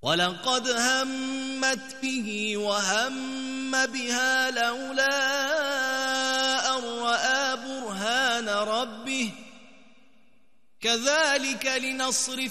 ولقد همت به وهم بها لولا أن رأى برهان ربه كذلك لنصرف